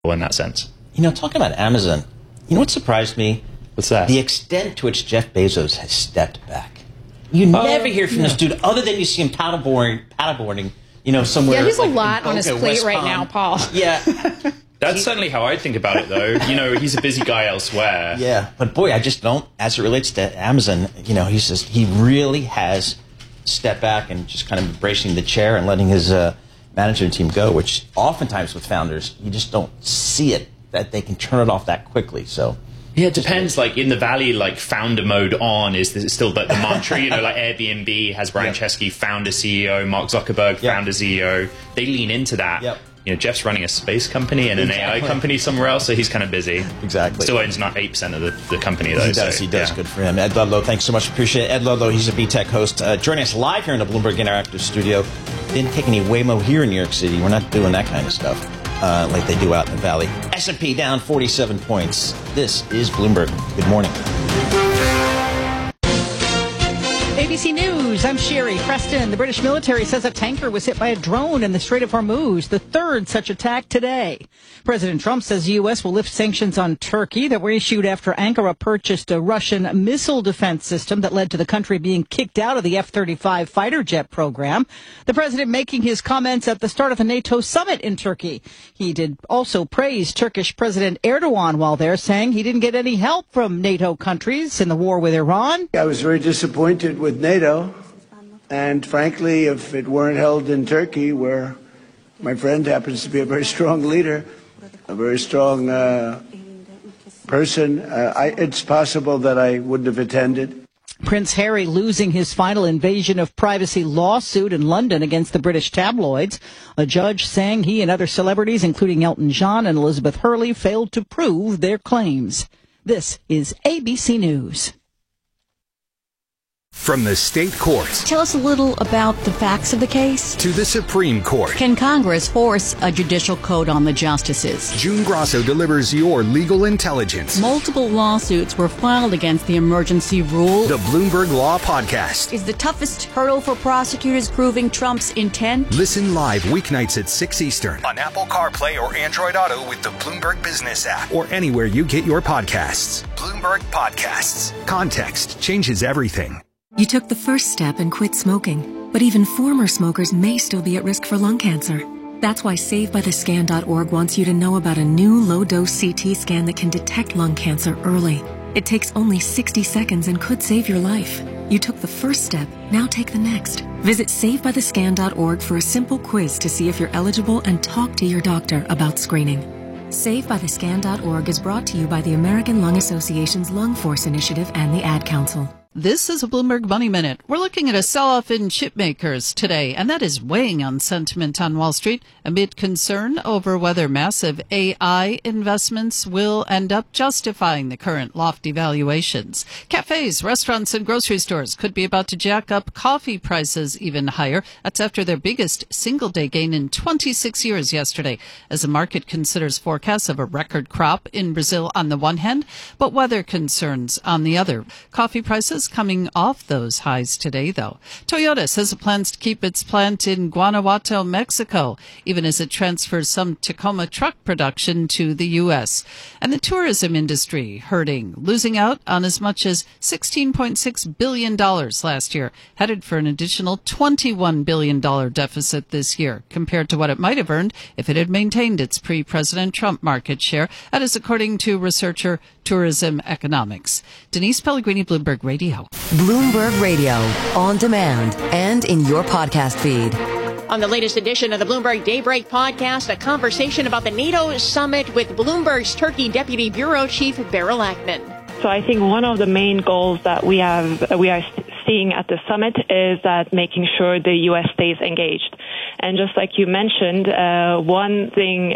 in that sense. Talking about Amazon, what surprised me? What's that? The extent to which Jeff Bezos has stepped back. You never hear from this dude other than you see him paddleboarding, somewhere. Yeah, he's like a lot on his plate West right Palm. now, Paul. Yeah. That's certainly how I think about it, though. He's a busy guy elsewhere. Yeah, but boy, I just don't, as it relates to Amazon, he really has stepped back and just kind of embracing the chair and letting his management team go, which oftentimes with founders, you just don't see it, that they can turn it off that quickly, so... Yeah, it depends. Like in the Valley, like founder mode on is still the mantra. Like Airbnb has Brian Chesky, founder CEO, Mark Zuckerberg, founder CEO. They lean into that. Yep. Jeff's running a space company and an AI company somewhere else, so he's kind of busy. Exactly. Still owns not 8% of the company, though. He does. Yeah. Good for him. Ed Ludlow, thanks so much. Appreciate it. Ed Ludlow, he's a BTech host. Joining us live here in the Bloomberg Interactive studio. Didn't take any Waymo here in New York City. We're not doing that kind of stuff. Like they do out in the Valley. S&P down 47 points. This is Bloomberg. Good morning. ABC News, I'm Sherry Preston. The British military says a tanker was hit by a drone in the Strait of Hormuz, the third such attack today. President Trump says the U.S. will lift sanctions on Turkey that were issued after Ankara purchased a Russian missile defense system that led to the country being kicked out of the F-35 fighter jet program. The president making his comments at the start of a NATO summit in Turkey. He did also praise Turkish President Erdogan while there, saying he didn't get any help from NATO countries in the war with Iran. I was very disappointed with NATO, and frankly, if it weren't held in Turkey, where my friend happens to be a very strong leader, a very strong person, it's possible that I wouldn't have attended. Prince Harry losing his final invasion of privacy lawsuit in London against the British tabloids. A judge saying he and other celebrities, including Elton John and Elizabeth Hurley, failed to prove their claims. This is ABC News. From the state courts. Tell us a little about the facts of the case. To the Supreme Court. Can Congress force a judicial code on the justices? June Grasso delivers your legal intelligence. Multiple lawsuits were filed against the emergency rule. The Bloomberg Law Podcast. Is the toughest hurdle for prosecutors proving Trump's intent? Listen live weeknights at 6 Eastern on Apple CarPlay or Android Auto with the Bloomberg Business app or anywhere you get your podcasts. Bloomberg Podcasts. Context changes everything. You took the first step and quit smoking, but even former smokers may still be at risk for lung cancer. That's why SaveByTheScan.org wants you to know about a new low-dose CT scan that can detect lung cancer early. It takes only 60 seconds and could save your life. You took the first step, now take the next. Visit SaveByTheScan.org for a simple quiz to see if you're eligible and talk to your doctor about screening. SaveByTheScan.org is brought to you by the American Lung Association's Lung Force Initiative and the Ad Council. This is a Bloomberg Money Minute. We're looking at a sell-off in chip makers today, and that is weighing on sentiment on Wall Street amid concern over whether massive AI investments will end up justifying the current lofty valuations. Cafes, restaurants, and grocery stores could be about to jack up coffee prices even higher. That's after their biggest single-day gain in 26 years yesterday, as the market considers forecasts of a record crop in Brazil on the one hand, but weather concerns on the other. Coffee prices coming off those highs today, though. Toyota says it plans to keep its plant in Guanajuato, Mexico, even as it transfers some Tacoma truck production to the U.S. And the tourism industry hurting, losing out on as much as $16.6 billion last year, headed for an additional $21 billion deficit this year, compared to what it might have earned if it had maintained its pre-President Trump market share. That is according to researcher Tourism Economics. Denise Pellegrini, Bloomberg Radio. Bloomberg Radio, on demand and in your podcast feed. On the latest edition of the Bloomberg Daybreak podcast, a conversation about the NATO summit with Bloomberg's Turkey Deputy Bureau Chief Beryl Ackman. So I think one of the main goals that we are seeing at the summit is that making sure the U.S. stays engaged. And just like you mentioned, one thing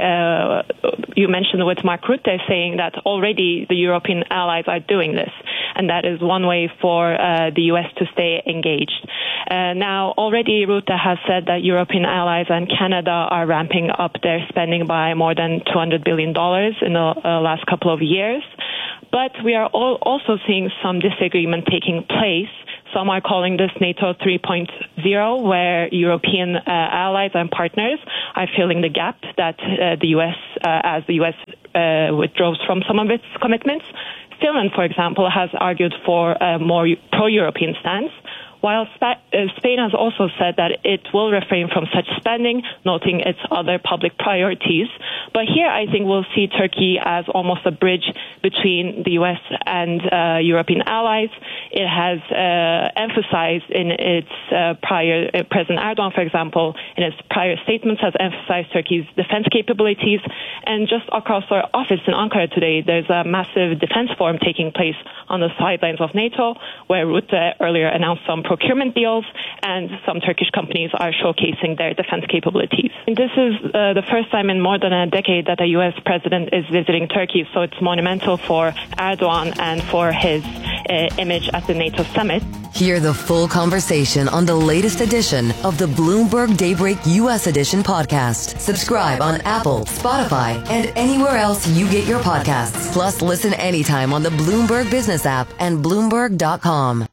you mentioned with Mark Rutte saying that already the European allies are doing this. And that is one way for the U.S. to stay engaged. Now, already Rutte has said that European allies and Canada are ramping up their spending by more than $200 billion in the last couple of years. But we are also seeing some disagreement taking place. some are calling this NATO 3.0, where European allies and partners are filling the gap that the U.S., as the U.S. Withdraws from some of its commitments. Finland, for example, has argued for a more pro-European stance, while Spain has also said that it will refrain from such spending, noting its other public priorities. But here I think we'll see Turkey as almost a bridge between the U.S. and European allies. It has emphasized in its President Erdogan, for example, in its prior statements, has emphasized Turkey's defense capabilities. And just across our office in Ankara today, there's a massive defense forum taking place on the sidelines of NATO, where Rutte earlier announced some procurement deals, and some Turkish companies are showcasing their defense capabilities. And this is the first time in more than a decade that a U.S. president is visiting Turkey, so it's monumental for Erdogan and for his image at the NATO summit. Hear the full conversation on the latest edition of the Bloomberg Daybreak U.S. Edition podcast. Subscribe on Apple, Spotify, and anywhere else you get your podcasts. Plus, listen anytime on the Bloomberg Business app and Bloomberg.com.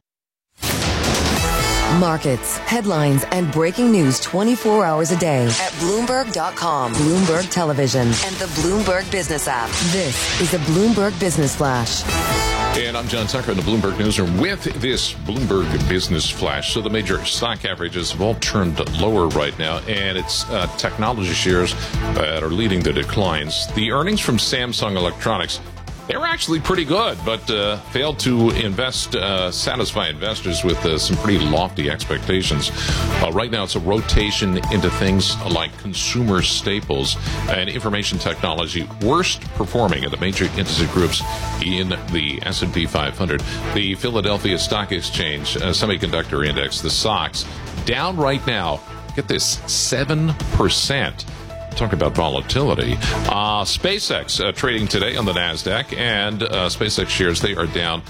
Markets, headlines, and breaking news 24 hours a day at Bloomberg.com, Bloomberg Television, and the Bloomberg Business app. This is the Bloomberg Business Flash. And I'm John Tucker in the Bloomberg Newsroom with this Bloomberg Business Flash. So the major stock averages have all turned lower right now, and it's technology shares that are leading the declines. The earnings from Samsung Electronics, they were actually pretty good, but failed to satisfy investors with some pretty lofty expectations. Right now, it's a rotation into things like consumer staples and information technology, worst performing of the major industry groups in the S&P 500. The Philadelphia Stock Exchange Semiconductor Index, the SOX, down right now, get this, 7%. Talk about volatility. SpaceX trading today on the NASDAQ, and SpaceX shares, they are down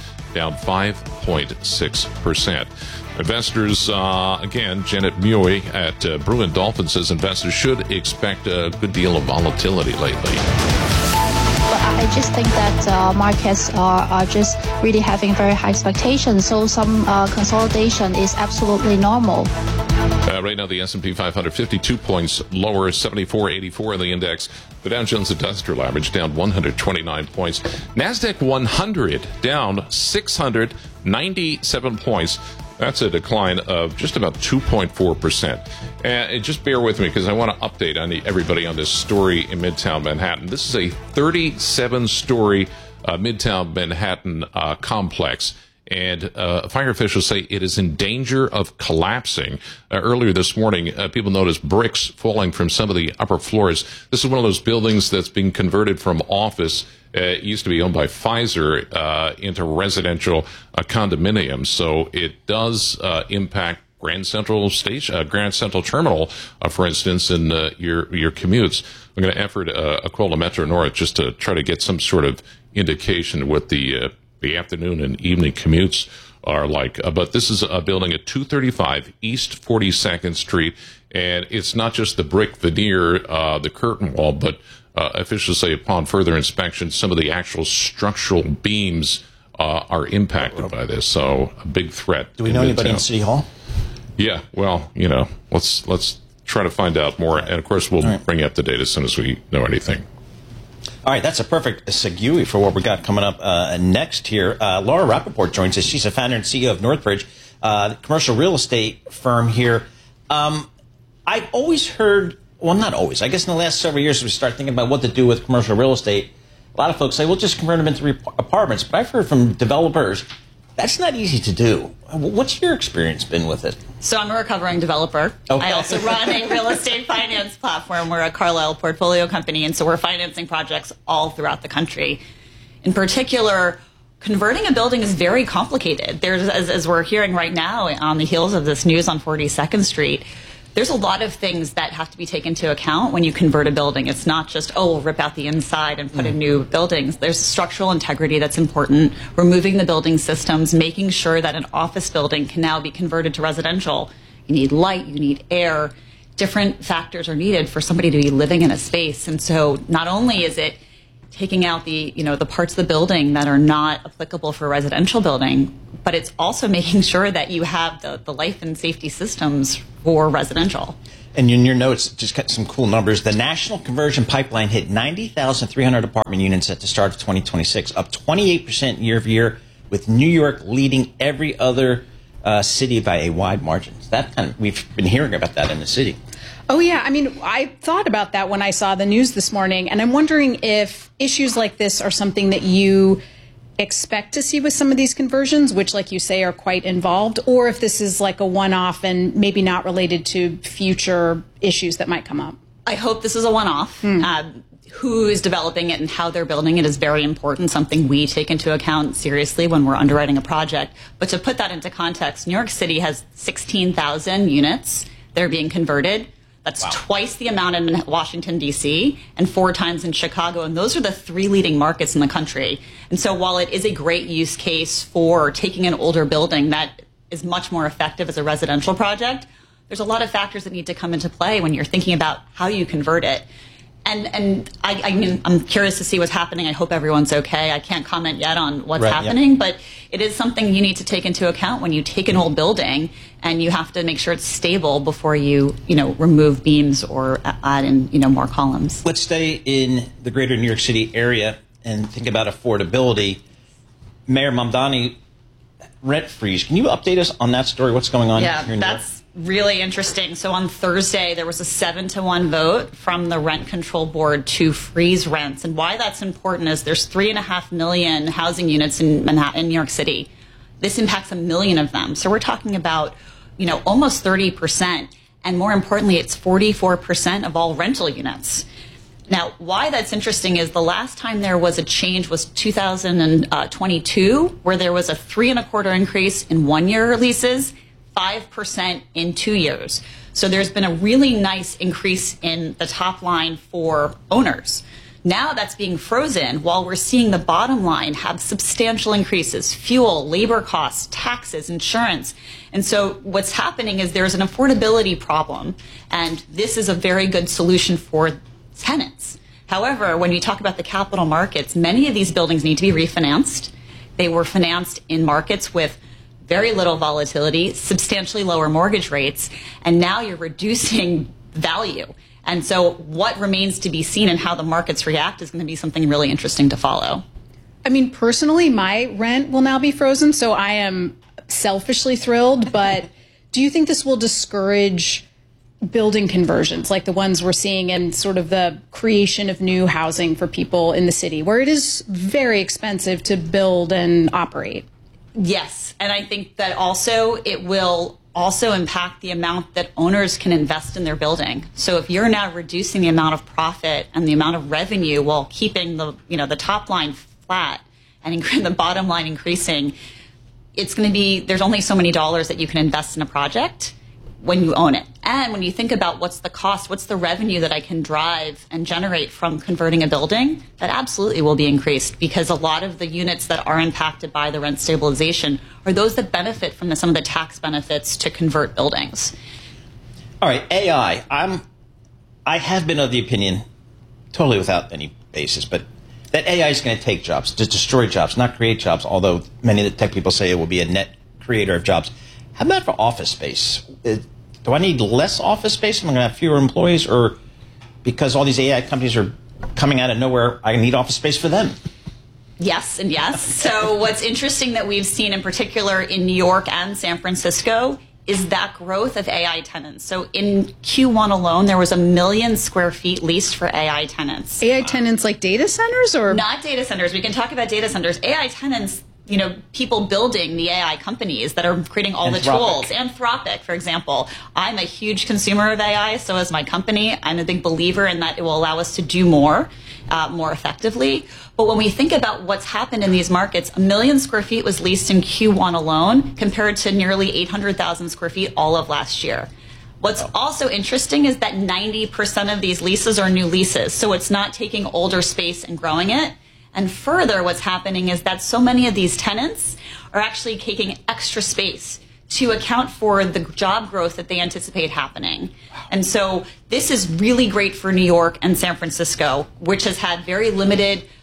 5.6%. Investors, again, Janet Muir at Bruin Dolphin says investors should expect a good deal of volatility lately. I just think that markets are just really having very high expectations, so some consolidation is absolutely normal. Right now, the S&P 500, 52 points lower, 74.84 in the index. The Dow Jones Industrial Average down 129 points. NASDAQ 100 down 697 points. That's a decline of just about 2.4%. And just bear with me because I want to update everybody on this story in Midtown Manhattan. This is a 37-story Midtown Manhattan complex. And fire officials say it is in danger of collapsing. Earlier this morning, people noticed bricks falling from some of the upper floors. This is one of those buildings that's being converted from office. It used to be owned by Pfizer into residential condominiums. So it does impact Grand Central Station, Grand Central Terminal, for instance, in your commutes. I'm going to effort a call to Metro North just to try to get some sort of indication what the afternoon and evening commutes are like. But this is a building at 235 East 42nd Street, and it's not just the brick veneer, the curtain wall, but officials say upon further inspection, some of the actual structural beams are impacted by this. So a big threat. Do we know anybody in City Hall? Yeah, well, let's try to find out more. And, of course, we'll bring you up to date as soon as we know anything. All right, that's a perfect segue for what we got coming up next here. Laura Rappaport joins us. She's the founder and CEO of Northbridge, commercial real estate firm here. I've always heard, well, not always, I guess in the last several years we start thinking about what to do with commercial real estate. A lot of folks say, well, just convert them into apartments. But I've heard from developers, that's not easy to do. What's your experience been with it? So I'm a recovering developer. Okay. I also run a real estate finance platform. We're a Carlyle portfolio company, and so we're financing projects all throughout the country. In particular, converting a building is very complicated. There's, as we're hearing right now on the heels of this news on 42nd Street, there's a lot of things that have to be taken into account when you convert a building. It's not just, we'll rip out the inside and put in new buildings. There's structural integrity that's important, removing the building systems, making sure that an office building can now be converted to residential. You need light, you need air. Different factors are needed for somebody to be living in a space. And so not only is it taking out the parts of the building that are not applicable for a residential building, but it's also making sure that you have the life and safety systems for residential. And in your notes, just got some cool numbers. The national conversion pipeline hit 90,300 apartment units at the start of 2026, up 28% year over year, with New York leading every other city by a wide margin. We've been hearing about that in the city. Oh, yeah. I mean, I thought about that when I saw the news this morning, and I'm wondering if issues like this are something that you expect to see with some of these conversions, which, like you say, are quite involved, or if this is like a one-off and maybe not related to future issues that might come up. I hope this is a one-off. Who is developing it and how they're building it is very important, something we take into account seriously when we're underwriting a project. But to put that into context, New York City has 16,000 units that are being converted. That's twice the amount in Washington, D.C., and 4 times in Chicago. And those are the 3 leading markets in the country. And so while it is a great use case for taking an older building that is much more effective as a residential project, there's a lot of factors that need to come into play when you're thinking about how you convert it. And I mean, I'm curious to see what's happening. I hope everyone's okay. I can't comment yet on what's happening, but it is something you need to take into account when you take an old building, and you have to make sure it's stable before you remove beams or add in, more columns. Let's stay in the greater New York City area and think about affordability. Mayor Mamdani, rent freeze. Can you update us on that story? What's going on here in New York? That's really interesting. So on Thursday, there was a 7-1 vote from the Rent Control Board to freeze rents. And why that's important is there's 3.5 million housing units in Manhattan, in New York City. This impacts 1 million of them. So we're talking about, almost 30%. And more importantly, it's 44% of all rental units. Now, why that's interesting is the last time there was a change was 2022, where there was a 3.25% increase in 1-year leases, 5% in 2 years. So there's been a really nice increase in the top line for owners. Now that's being frozen while we're seeing the bottom line have substantial increases: fuel, labor costs, taxes, insurance. And so what's happening is there's an affordability problem, and this is a very good solution for tenants. However, when you talk about the capital markets, many of these buildings need to be refinanced. They were financed in markets with very little volatility, substantially lower mortgage rates, and now you're reducing value. And so what remains to be seen and how the markets react is going to be something really interesting to follow. I mean, personally, my rent will now be frozen, so I am selfishly thrilled, but do you think this will discourage building conversions like the ones we're seeing in sort of the creation of new housing for people in the city, where it is very expensive to build and operate? Yes, and I think that also it will also impact the amount that owners can invest in their building. So if you're now reducing the amount of profit and the amount of revenue while keeping the top line flat and the bottom line increasing, it's going to be, there's only so many dollars that you can invest in a project when you own it. And when you think about what's the cost, what's the revenue that I can drive and generate from converting a building, that absolutely will be increased, because a lot of the units that are impacted by the rent stabilization are those that benefit from some of the tax benefits to convert buildings. All right, AI. I have been of the opinion, totally without any basis, but that AI is going to take jobs, to destroy jobs, not create jobs, although many of the tech people say it will be a net creator of jobs. How about for office space? Do I need less office space? Am I going to have fewer employees? Or because all these AI companies are coming out of nowhere, I need office space for them? Yes and yes. So what's interesting that we've seen in particular in New York and San Francisco is that growth of AI tenants. So in Q1 alone, there was 1 million square feet leased for AI tenants. AI tenants like data centers, or? Not data centers. We can talk about data centers. AI tenants, people building the AI companies that are creating all the tools. Anthropic, for example. I'm a huge consumer of AI, so is my company. I'm a big believer in that it will allow us to do more effectively. But when we think about what's happened in these markets, 1 million square feet was leased in Q1 alone, compared to nearly 800,000 square feet all of last year. What's also interesting is that 90% of these leases are new leases, so it's not taking older space and growing it. And further, what's happening is that so many of these tenants are actually taking extra space to account for the job growth that they anticipate happening. And so this is really great for New York and San Francisco, which has had very limited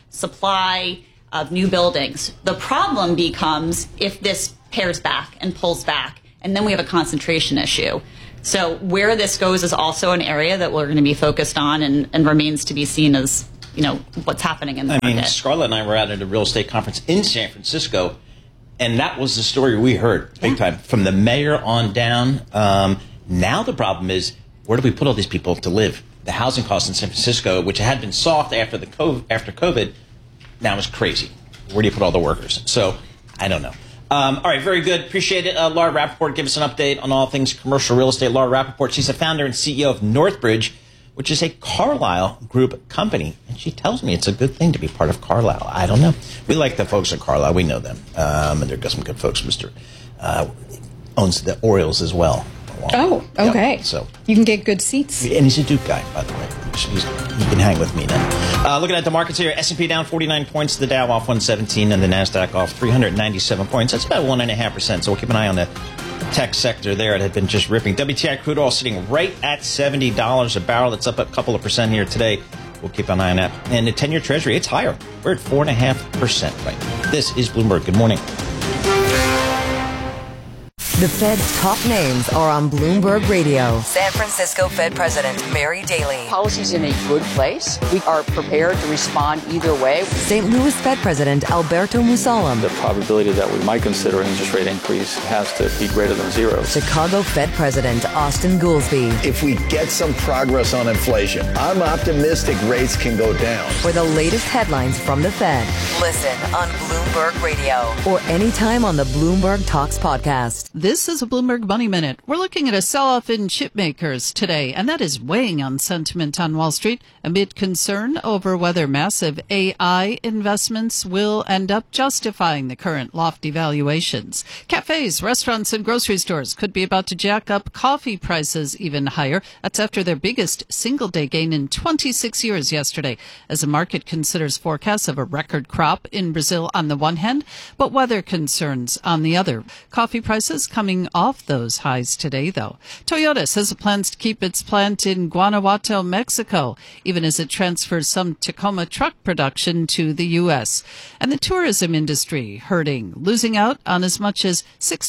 supply of new buildings. The problem becomes if this pares back and pulls back, and then we have a concentration issue. So where this goes is also an area that we're going to be focused on and remains to be seen as, what's happening in the market. I mean, Scarlett and I were out at a real estate conference in San Francisco, and that was the story we heard big time from the mayor on down. Now the problem is, where do we put all these people to live? The housing costs in San Francisco, which had been soft after COVID, now is crazy. Where do you put all the workers? So I don't know. All right, very good. Appreciate it. Laura Rappaport, give us an update on all things commercial real estate. Laura Rappaport, she's the founder and CEO of Northbridge, which is a Carlyle Group company. And she tells me it's a good thing to be part of Carlyle. I don't know. We like the folks at Carlyle. We know them. And they've got some good folks. Mr. Owns the Orioles as well. Oh, okay. Yep, so you can get good seats. And he's a Duke guy, by the way. He can hang with me now. Looking at the markets here, S&P down 49 points, the Dow off 117, and the NASDAQ off 397 points. That's about 1.5%, so we'll keep an eye on the tech sector there. It had been just ripping. WTI crude oil sitting right at $70 a barrel. That's up a couple of percent here today. We'll keep an eye on that. And the 10-year Treasury, it's higher. We're at 4.5% right now. This is Bloomberg. Good morning. The Fed's top names are on Bloomberg Radio. San Francisco Fed President Mary Daly. Policy's in a good place. We are prepared to respond either way. St. Louis Fed President Alberto Musalem. The probability that we might consider an interest rate increase has to be greater than zero. Chicago Fed President Austin Goolsbee. If we get some progress on inflation, I'm optimistic rates can go down. For the latest headlines from the Fed, listen on Bloomberg Radio or anytime on the Bloomberg Talks podcast. This is a Bloomberg Money Minute. We're looking at a sell-off in chip makers today, and that is weighing on sentiment on Wall Street amid concern over whether massive AI investments will end up justifying the current lofty valuations. Cafes, restaurants, and grocery stores could be about to jack up coffee prices even higher. That's after their biggest single-day gain in 26 years yesterday, as the market considers forecasts of a record crop in Brazil on the one hand, but weather concerns on the other. Coffee prices coming off those highs today, though. Toyota says it plans to keep its plant in Guanajuato, Mexico, even as it transfers some Tacoma truck production to the U.S. And the tourism industry hurting, losing out on as much as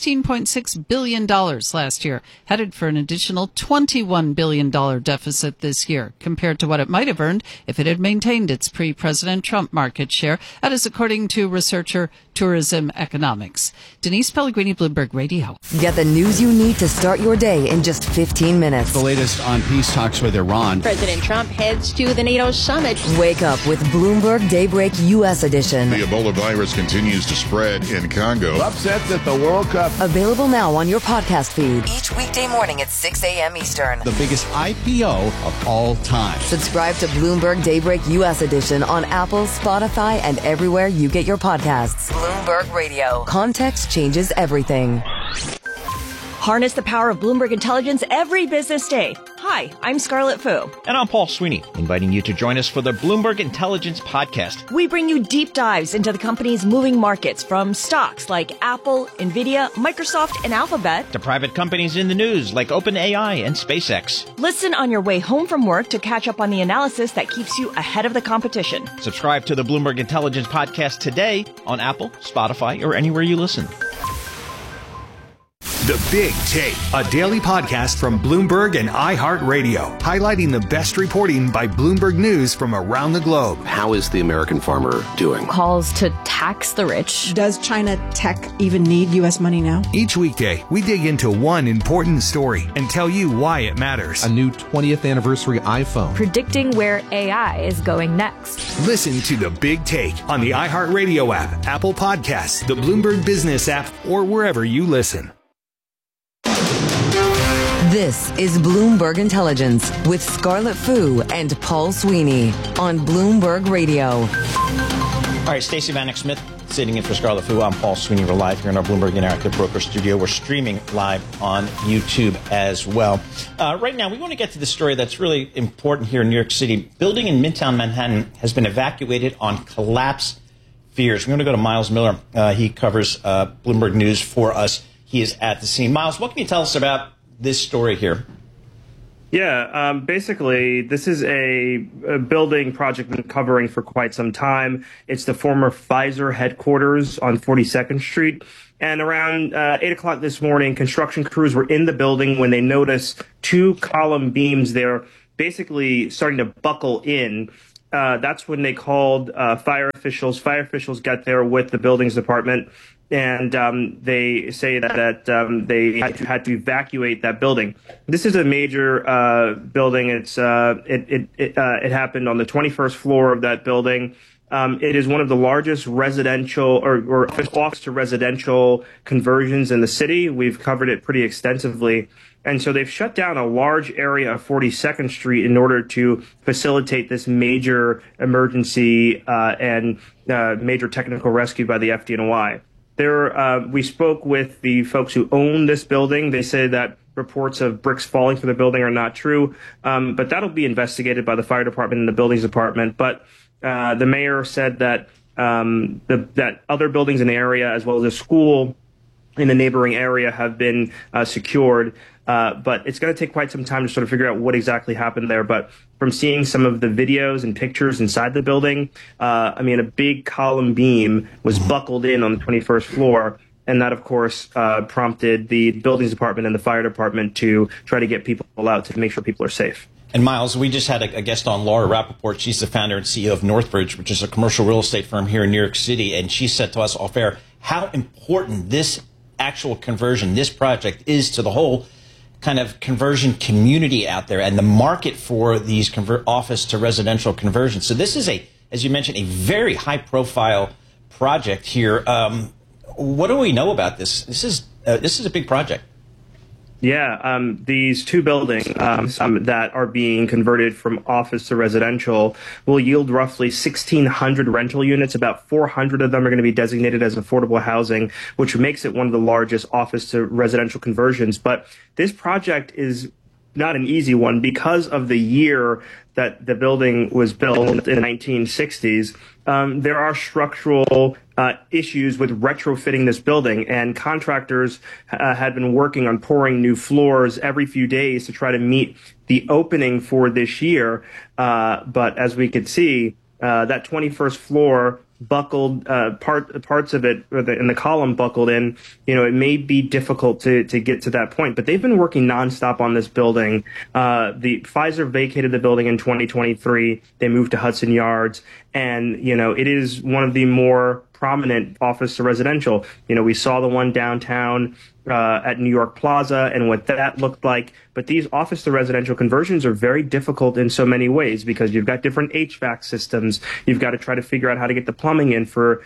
$16.6 billion last year, headed for an additional $21 billion deficit this year, compared to what it might have earned if it had maintained its pre-President Trump market share. That is according to researcher Tourism Economics. Denise Pellegrini, Bloomberg Radio. Get the news you need to start your day in just 15 minutes. The latest on peace talks with Iran. President Trump heads to the NATO summit. Wake up with Bloomberg Daybreak U.S. edition. The Ebola virus continues to spread in Congo. Upsets at the World Cup. Available now on your podcast feed. Each weekday morning at 6 a.m. Eastern. The biggest IPO of all time. Subscribe to Bloomberg Daybreak U.S. edition on Apple, Spotify, and everywhere you get your podcasts. Bloomberg Radio. Context changes everything. Harness the power of Bloomberg Intelligence every business day. Hi, I'm Scarlett Fu. And I'm Paul Sweeney, inviting you to join us for the Bloomberg Intelligence Podcast. We bring you deep dives into the company's moving markets, from stocks like Apple, Nvidia, Microsoft, and Alphabet, to private companies in the news like OpenAI and SpaceX. Listen on your way home from work to catch up on the analysis that keeps you ahead of the competition. Subscribe to the Bloomberg Intelligence Podcast today on Apple, Spotify, or anywhere you listen. The Big Take, a daily podcast from Bloomberg and iHeartRadio, highlighting the best reporting by Bloomberg News from around the globe. How is the American farmer doing? Calls to tax the rich. Does China tech even need U.S. money now? Each weekday, we dig into one important story and tell you why it matters. A new 20th anniversary iPhone. Predicting where AI is going next. Listen to The Big Take on the iHeartRadio app, Apple Podcasts, the Bloomberg Business app, or wherever you listen. This is Bloomberg Intelligence with Scarlett Fu and Paul Sweeney on Bloomberg Radio. All right, Stacey Vanek Smith sitting in for Scarlett Fu. I'm Paul Sweeney. We're live here in our Bloomberg Interactive Broker studio. We're streaming live on YouTube as well. Right now, we want to get to the story that's really important here in New York City. Building in Midtown Manhattan has been evacuated on collapse fears. We're going to go to Miles Miller. He covers Bloomberg News for us. He is at the scene. Miles, what can you tell us about this story here? Yeah, basically, this is a building project been covering for quite some time. It's the former Pfizer headquarters on 42nd Street. And around 8 o'clock this morning, construction crews were in the building when they noticed two column beams there basically starting to buckle in. That's when they called fire officials. Fire officials got there with the buildings department. And they say that they had to evacuate that building. This is a major building. It happened on the 21st floor of that building. It is one of the largest residential or office to residential conversions in the city. We've covered it pretty extensively. And so they've shut down a large area of 42nd Street in order to facilitate this major emergency and major technical rescue by the FDNY. We spoke with the folks who own this building. They say that reports of bricks falling from the building are not true, but that'll be investigated by the fire department and the buildings department. But the mayor said that that other buildings in the area, as well as a school in the neighboring area, have been secured. But it's going to take quite some time to sort of figure out what exactly happened there. But from seeing some of the videos and pictures inside the building, I mean, a big column beam was buckled in on the 21st floor. And that, of course, prompted the buildings department and the fire department to try to get people out to make sure people are safe. And Miles, we just had a guest on, Laura Rappaport. She's the founder and CEO of Northbridge, which is a commercial real estate firm here in New York City. And she said to us off air how important this actual conversion, this project, is to the whole kind of conversion community out there and the market for these office to residential conversions. So this is as you mentioned, a very high profile project here. What do we know about this? This is a big project. Yeah, these two buildings that are being converted from office to residential will yield roughly 1,600 rental units. About 400 of them are going to be designated as affordable housing, which makes it one of the largest office to residential conversions. But this project is not an easy one because of the year that the building was built in the 1960s. There are structural issues with retrofitting this building, and contractors had been working on pouring new floors every few days to try to meet the opening for this year. But as we could see, that 21st floor buckled, parts of it, and the column buckled in. You know, it may be difficult to get to that point, but they've been working nonstop on this building. The Pfizer vacated the building in 2023. They moved to Hudson Yards, and, you know, it is one of the more prominent office to residential. You know, we saw the one downtown at New York Plaza and what that looked like. But these office to residential conversions are very difficult in so many ways because you've got different HVAC systems. You've got to try to figure out how to get the plumbing in for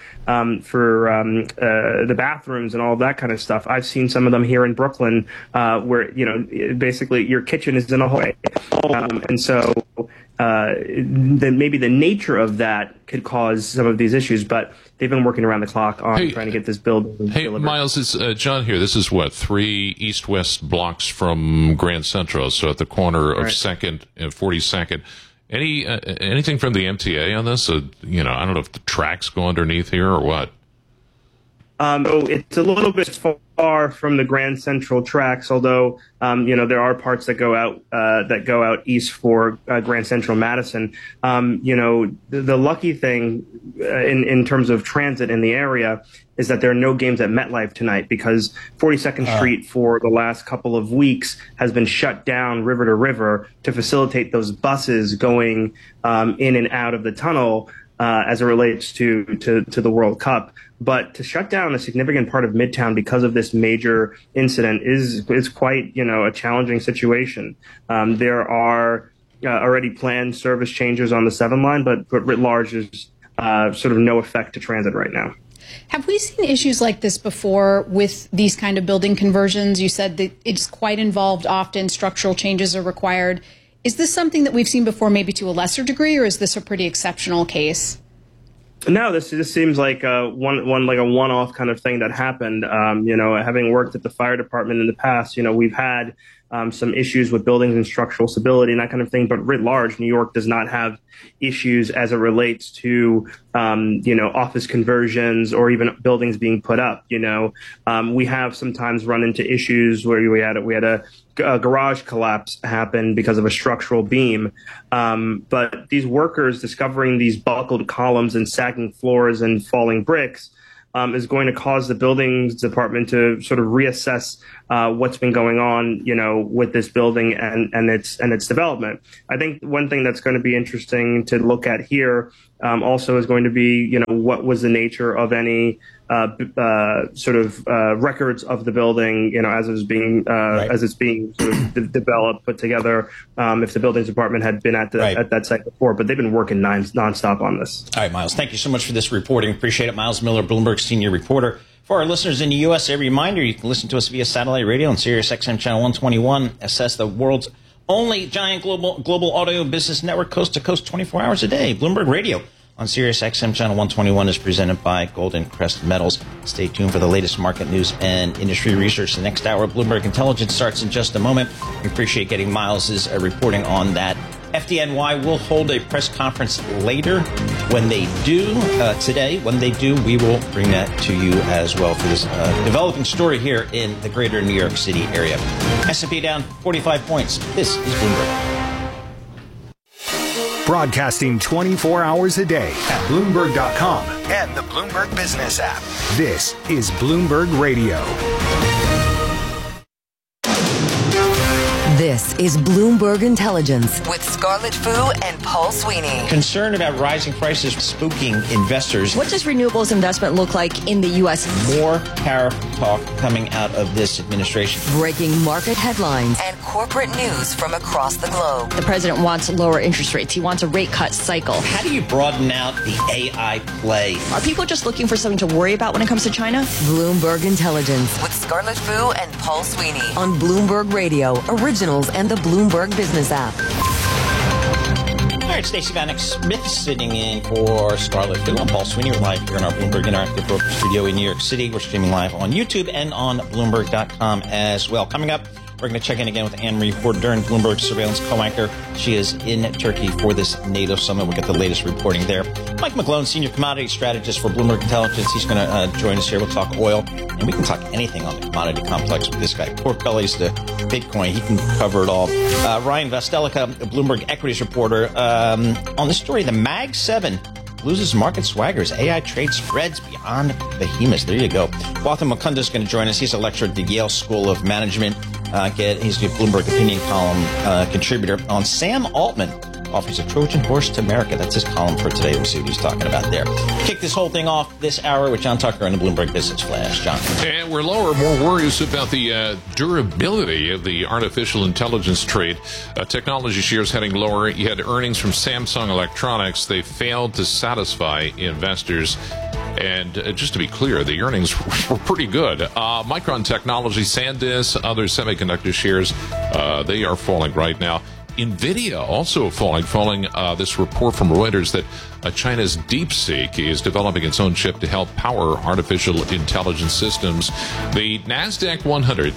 the bathrooms and all of that kind of stuff. I've seen some of them here in Brooklyn where, you know, basically your kitchen is in a hallway. And so then maybe the nature of that could cause some of these issues, but they've been working around the clock on trying to get this build delivered. Hey, Miles, it's John here. This is what, 3 east-west blocks from Grand Central, so at the corner of 2nd and 42nd. Anything from the MTA on this? You know, I don't know if the tracks go underneath here or what. It's a little bit far from the Grand Central tracks, although you know, there are parts that go out east for Grand Central Madison. You know, the lucky thing in terms of transit in the area is that there are no games at MetLife tonight because 42nd Street for the last couple of weeks has been shut down river to river to facilitate those buses going in and out of the tunnel as it relates to the World Cup. But to shut down a significant part of Midtown because of this major incident is quite, you know, a challenging situation. There are already planned service changes on the 7 line, but writ large, there's sort of no effect to transit right now. Have we seen issues like this before with these kind of building conversions? You said that it's quite involved often, structural changes are required. Is this something that we've seen before, maybe to a lesser degree, or is this a pretty exceptional case? No, this seems like a one-off kind of thing that happened. You know, having worked at the fire department in the past, you know, we've had some issues with buildings and structural stability and that kind of thing. But writ large, New York does not have issues as it relates to, you know, office conversions or even buildings being put up. You know, we have sometimes run into issues where we had a garage collapse happened because of a structural beam. But these workers discovering these buckled columns and sagging floors and falling bricks is going to cause the buildings department to sort of reassess what's been going on, with this building and its development. I think one thing that's going to be interesting to look at here also is going to be, what was the nature of any records of the building, as it's being as it's being sort of developed, put together. If the buildings department had been at that site before, but they've been working nonstop on this. All right, Miles, thank you so much for this reporting. Appreciate it. Miles Miller, Bloomberg senior reporter. For our listeners in the U.S., a reminder, you can listen to us via satellite radio on Sirius XM channel 121. Assess the world's only giant global audio business network, coast to coast, 24 hours a day. Bloomberg Radio on Sirius XM channel 121 is presented by Golden Crest Metals. Stay tuned for the latest market news and industry research. The next hour of Bloomberg Intelligence starts in just a moment. We appreciate getting Miles's reporting on that. FDNY will hold a press conference later. When they do, we will bring that to you as well for this developing story here in the greater New York City area. S&P down 45 points. This is Bloomberg. Broadcasting 24 hours a day at Bloomberg.com and the Bloomberg Business app. This is Bloomberg Radio. This is Bloomberg Intelligence with Scarlett Fu and Paul Sweeney. Concern about rising prices spooking investors. What does renewables investment look like in the U.S.? More tariff talk coming out of this administration. Breaking market headlines and corporate news from across the globe. The president wants lower interest rates. He wants a rate cut cycle. How do you broaden out the AI play? Are people just looking for something to worry about when it comes to China? Bloomberg Intelligence with Scarlett Fu and Paul Sweeney on Bloomberg Radio, Originals and the Bloomberg Business app. All right, Stacey Vanek Smith sitting in for Scarlett Fu. I'm Paul Sweeney. We're live here in our Bloomberg Interactive Broker Studio in New York City. We're streaming live on YouTube and on Bloomberg.com as well. Coming up, we're going to check in again with Anne-Marie Ford-Dern, Bloomberg surveillance co-anchor. She is in Turkey for this NATO summit. We'll get the latest reporting there. Mike McGlone, senior commodity strategist for Bloomberg Intelligence. He's going to join us here. We'll talk oil, and we can talk anything on the commodity complex with this guy. Pork bellies to Bitcoin. He can cover it all. Ryan Vastelica, a Bloomberg equities reporter, on the story, the Mag 7 loses market swaggers. AI trade spreads beyond behemoths. There you go. Gautam Mukunda is going to join us. He's a lecturer at the Yale School of Management. He's the Bloomberg Opinion column contributor on Sam Altman offers a Trojan horse to America. That's his column for today. We'll see what he's talking about there. Kick this whole thing off this hour with John Tucker and the Bloomberg Business Flash. John. And we're more worries about the durability of the artificial intelligence trade. Technology shares heading lower. You had earnings from Samsung Electronics. They failed to satisfy investors. And just to be clear, the earnings were pretty good. Micron Technology, SanDisk, other semiconductor shares, they are falling right now. NVIDIA also falling. This report from Reuters that China's DeepSeek is developing its own chip to help power artificial intelligence systems. The NASDAQ 100,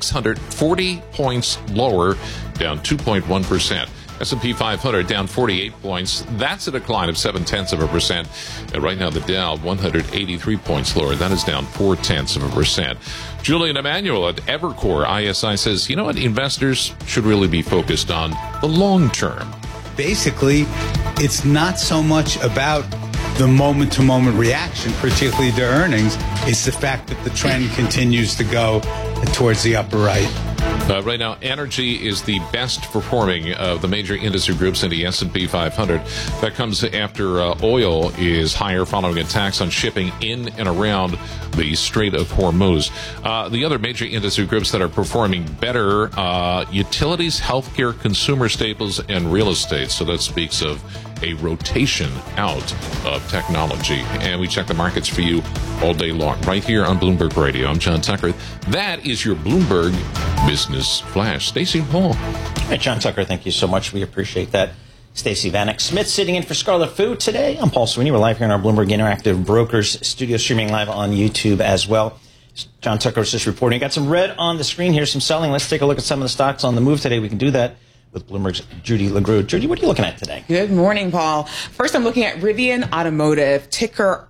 640 points lower, down 2.1%. S&P 500 down 48 points. That's a decline of 0.7%. And right now, the Dow 183 points lower. That is down 0.4%. Julian Emanuel at Evercore ISI says, you know what? Investors should really be focused on the long term. Basically, it's not so much about the moment-to-moment reaction, particularly to earnings. It's the fact that the trend continues to go towards the upper right. Right now, energy is the best performing of the major industry groups in the S&P 500. That comes after oil is higher following attacks on shipping in and around the Strait of Hormuz. The other major industry groups that are performing better, utilities, healthcare, consumer staples, and real estate. So that speaks of a rotation out of technology. And we check the markets for you all day long, right here on Bloomberg Radio. I'm John Tucker. That is your Bloomberg Business Flash. Stacey Paul. Hey, John Tucker, thank you so much. We appreciate that. Stacey Vanek Smith sitting in for Scarlett Fu today. I'm Paul Sweeney. We're live here in our Bloomberg Interactive Brokers studio, streaming live on YouTube as well. John Tucker was just reporting. Got some red on the screen here, some selling. Let's take a look at some of the stocks on the move today. We can do that with Bloomberg's Judy LaGrue. Judy, what are you looking at today? Good morning, Paul. First, I'm looking at Rivian Automotive, ticker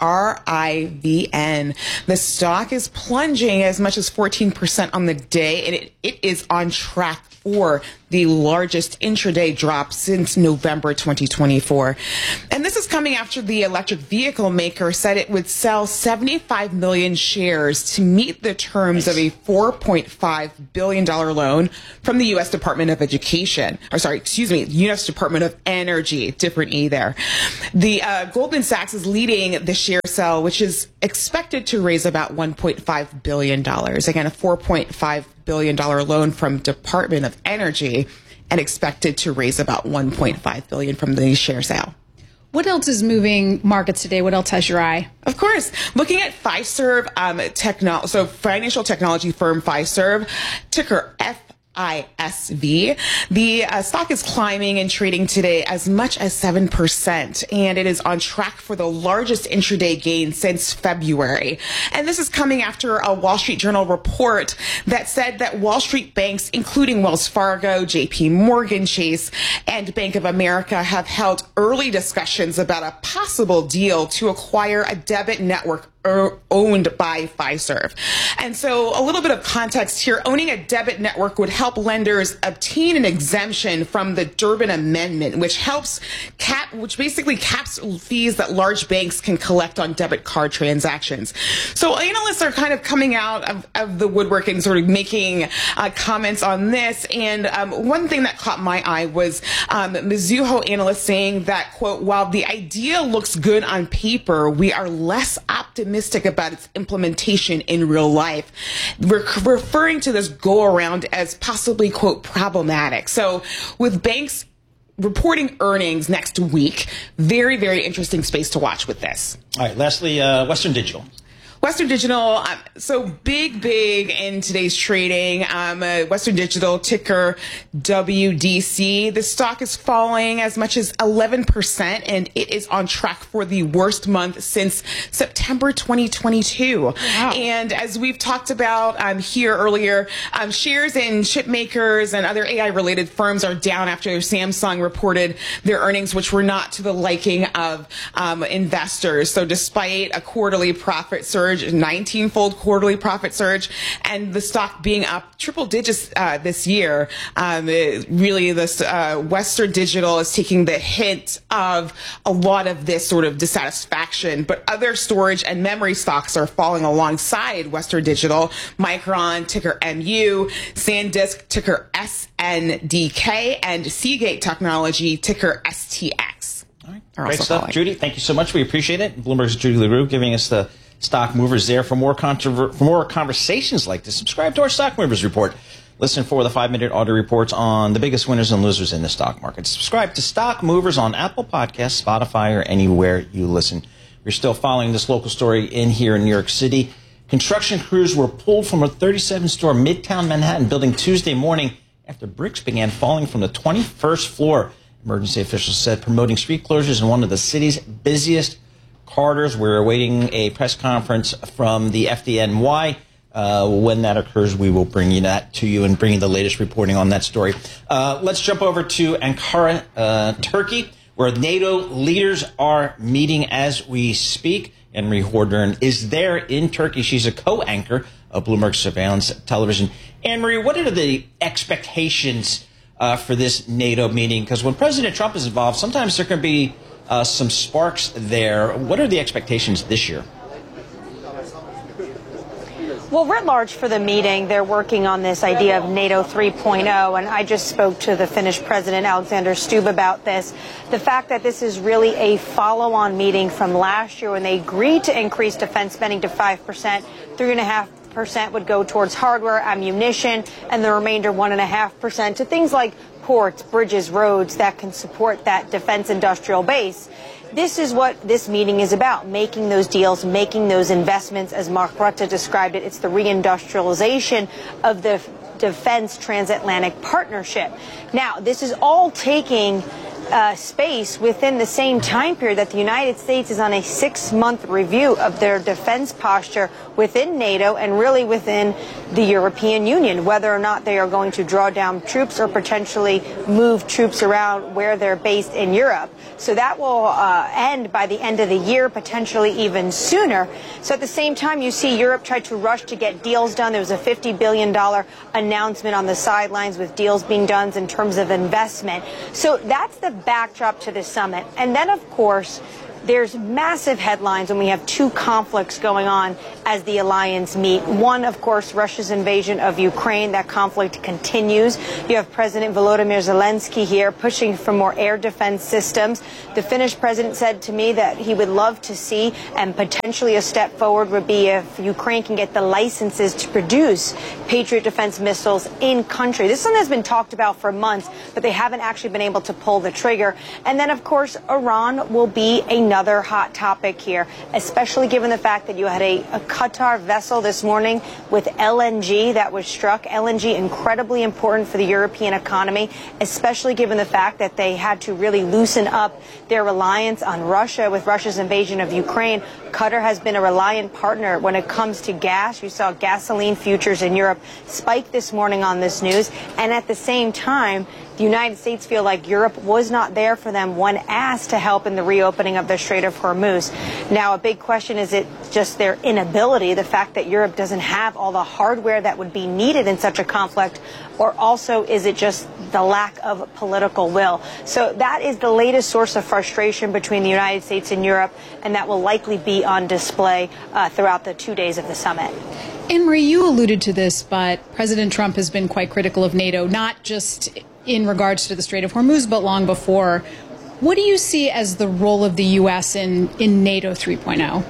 RIVN. The stock is plunging as much as 14% on the day, and it is on track for the largest intraday drop since November 2024. And this is coming after the electric vehicle maker said it would sell 75 million shares to meet the terms of a $4.5 billion loan from the U.S. Department of Education. U.S. Department of Energy. Different E there. The Goldman Sachs is leading the share sale, which is expected to raise about $1.5 billion. Again, a $4.5 billion loan from Department of Energy, and expected to raise about $1.5 billion from the share sale. What else is moving markets today? What else has your eye? Of course, looking at Fiserv, financial technology firm Fiserv, ticker FISV. The stock is climbing and trading today as much as 7%, and it is on track for the largest intraday gain since February. And this is coming after a Wall Street Journal report that said that Wall Street banks, including Wells Fargo, JP Morgan Chase, and Bank of America, have held early discussions about a possible deal to acquire a debit network owned by Fiserv. And so a little bit of context here, owning a debit network would help lenders obtain an exemption from the Durbin Amendment, which basically caps fees that large banks can collect on debit card transactions. So analysts are kind of coming out of the woodwork and sort of making comments on this. And one thing that caught my eye was Mizuho analysts saying that, quote, while the idea looks good on paper, we are less optimistic about its implementation in real life. We're referring to this go around as possibly, quote, problematic. So with banks reporting earnings next week, very, very interesting space to watch with this. All right, lastly, Western Digital. Western Digital, so big in today's trading. Western Digital, ticker WDC. The stock is falling as much as 11%, and it is on track for the worst month since September 2022. Wow. And as we've talked about here earlier, shares in chip makers and other AI-related firms are down after Samsung reported their earnings, which were not to the liking of investors. So despite a quarterly profit surge, 19-fold quarterly profit surge, and the stock being up triple digits this year, really this Western Digital is taking the hint of a lot of this sort of dissatisfaction. But other storage and memory stocks are falling alongside Western Digital. Micron, ticker MU, SanDisk, ticker SNDK, and Seagate Technology, ticker STX. All right, great stuff, falling. Judy. Thank you so much. We appreciate it. Bloomberg's Judy LaGrue giving us the stock movers there. For more conversations like this, subscribe to our Stock Movers Report. Listen for the 5-minute audio reports on the biggest winners and losers in the stock market. Subscribe to Stock Movers on Apple Podcasts, Spotify, or anywhere you listen. We're still following this local story here in New York City. Construction crews were pulled from a 37-story Midtown Manhattan building Tuesday morning after bricks began falling from the 21st floor. Emergency officials said promoting street closures in one of the city's busiest corridors. We're awaiting a press conference from the FDNY. When that occurs, we will bring that to you and bring you the latest reporting on that story. Let's jump over to Ankara, Turkey, where NATO leaders are meeting as we speak. Emery Hordern is there in Turkey. She's a co-anchor of Bloomberg Surveillance Television. Emery, what are the expectations for this NATO meeting? Because when President Trump is involved, sometimes there can be some sparks there. What are the expectations this year? Well, writ large for the meeting, they're working on this idea of NATO 3.0, and I just spoke to the Finnish President Alexander Stubb about this. The fact that this is really a follow-on meeting from last year when they agreed to increase defense spending to 5%, 3.5% would go towards hardware, ammunition, and the remainder 1.5% to things like ports, bridges, roads that can support that defense industrial base. This is what this meeting is about, making those deals, making those investments. As Mark Rutte described it, it's the reindustrialization of the defense transatlantic partnership. Now, this is all taking space within the same time period that the United States is on a 6-month review of their defense posture within NATO and really within the European Union, whether or not they are going to draw down troops or potentially move troops around where they're based in Europe. So that will end by the end of the year, potentially even sooner. So at the same time, you see Europe try to rush to get deals done. There was a $50 billion announcement on the sidelines with deals being done in terms of investment. So that's the backdrop to the summit. And then, of course, there's massive headlines when we have two conflicts going on as the alliance meet. One, of course, Russia's invasion of Ukraine. That conflict continues. You have President Volodymyr Zelensky here pushing for more air defense systems. The Finnish president said to me that he would love to see, and potentially a step forward would be if Ukraine can get the licenses to produce Patriot defense missiles in country. This one has been talked about for months, but they haven't actually been able to pull the trigger. And then, of course, Iran will be another hot topic here, especially given the fact that you had a Qatar vessel this morning with LNG that was struck. LNG incredibly important for the European economy, especially given the fact that they had to really loosen up their reliance on Russia with Russia's invasion of Ukraine. Qatar has been a reliant partner when it comes to gas. You saw gasoline futures in Europe spike this morning on this news. And at the same time, the United States feel like Europe was not there for them when asked to help in the reopening of the Strait of Hormuz. Now, a big question, is it just their inability, the fact that Europe doesn't have all the hardware that would be needed in such a conflict, or also is it just the lack of political will? So that is the latest source of frustration between the United States and Europe, and that will likely be on display throughout the 2 days of the summit. Anne-Marie, you alluded to this, but President Trump has been quite critical of NATO, not just in regards to the Strait of Hormuz, but long before. What do you see as the role of the U.S. in NATO 3.0?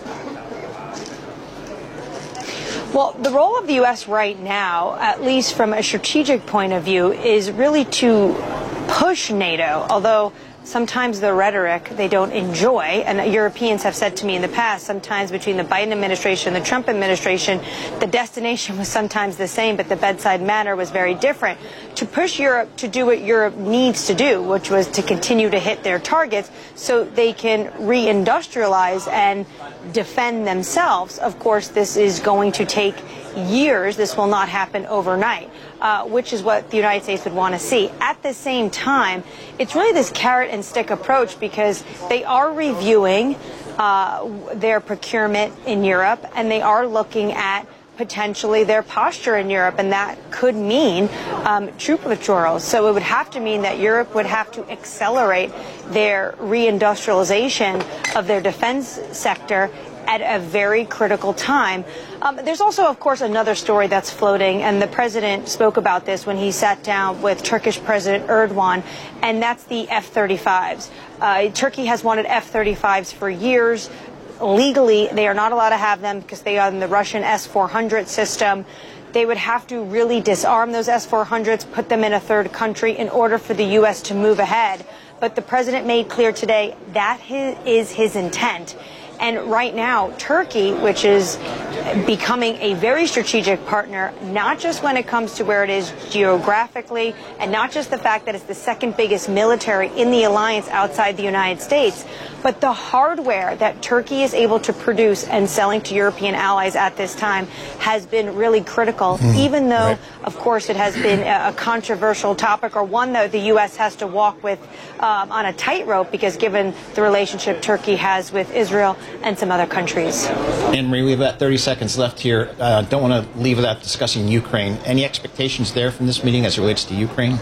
Well, the role of the U.S. right now, at least from a strategic point of view, is really to push NATO, although sometimes the rhetoric they don't enjoy. And Europeans have said to me in the past, sometimes between the Biden administration and the Trump administration, the destination was sometimes the same, but the bedside manner was very different. To push Europe to do what Europe needs to do, which was to continue to hit their targets so they can reindustrialize and defend themselves. Of course, this is going to take years. This will not happen overnight, which is what the United States would want to see. At the same time, it's really this carrot and stick approach, because they are reviewing their procurement in Europe, and they are looking at potentially their posture in Europe, and that could mean troop withdrawals. So it would have to mean that Europe would have to accelerate their reindustrialization of their defense sector at a very critical time. There's also, of course, another story that's floating, and the president spoke about this when he sat down with Turkish President Erdogan, and that's the F-35s. Turkey has wanted F-35s for years. Legally, they are not allowed to have them because they are in the Russian S-400 system. They would have to really disarm those S-400s, put them in a third country in order for the U.S. to move ahead. But the president made clear today that is his intent. And right now, Turkey, which is becoming a very strategic partner, not just when it comes to where it is geographically, and not just the fact that it's the second biggest military in the alliance outside the United States, but the hardware that Turkey is able to produce and selling to European allies at this time has been really critical, even though, of course, it has been a controversial topic, or one that the U.S. has to walk with on a tightrope, because given the relationship Turkey has with Israel and some other countries. Anne-Marie, we have about 30 seconds left here. Don't want to leave without discussing Ukraine. Any expectations there from this meeting as it relates to Ukraine?